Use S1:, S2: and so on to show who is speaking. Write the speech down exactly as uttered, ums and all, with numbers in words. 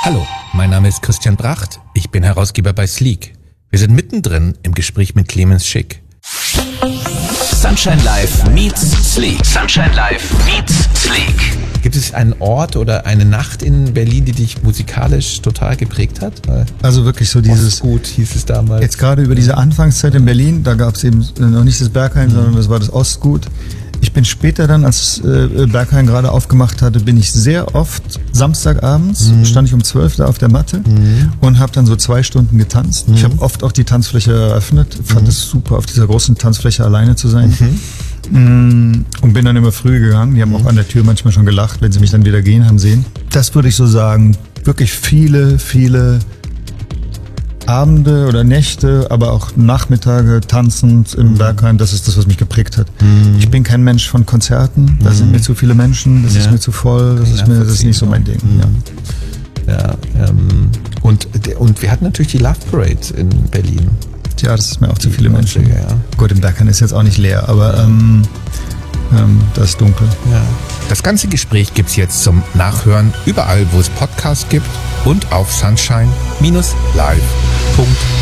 S1: Hallo, mein Name ist Christian Bracht. Ich bin Herausgeber bei Sleek. Wir sind mittendrin im Gespräch mit Clemens Schick.
S2: Sunshine Live meets Sleek. Sunshine Live meets Sleek.
S1: Gibt es einen Ort oder eine Nacht in Berlin, die dich musikalisch total geprägt hat?
S3: Also wirklich so dieses...
S1: Ostgut hieß es damals.
S3: Jetzt gerade über diese Anfangszeit in Berlin, da gab es eben noch nicht das Berghain, mhm. sondern das war das Ostgut. Ich bin später dann, als äh, Berghain gerade aufgemacht hatte, bin ich sehr oft Samstagabends, mhm. stand ich um zwölf da auf der Matte mhm. und habe dann so zwei Stunden getanzt. Mhm. Ich habe oft auch die Tanzfläche eröffnet, fand mhm. es super, auf dieser großen Tanzfläche alleine zu sein. Mhm. Und bin dann immer früh gegangen. Die haben auch an der Tür manchmal schon gelacht, wenn sie mich dann wieder gehen haben sehen. Das würde ich so sagen, wirklich viele, viele Abende oder Nächte, aber auch Nachmittage tanzend im mhm. Berghain, das ist das, was mich geprägt hat. Mhm. Ich bin kein Mensch von Konzerten, da mhm. sind mir zu viele Menschen, das ja. ist mir zu voll, das ist, mir, das ist nicht so mein Ding.
S1: Mhm. Ja, ja ähm, und, und wir hatten natürlich die Love Parade in Berlin.
S3: Ja, das ist mir auch zu viele Menschen.
S1: neunziger, ja.
S3: Gut, im Berghain ist jetzt auch nicht leer, aber ähm, ähm, das ist dunkel.
S1: Ja. Das ganze Gespräch gibt's jetzt zum Nachhören überall, wo es Podcasts gibt und auf sunshine Bindestrich live Punkt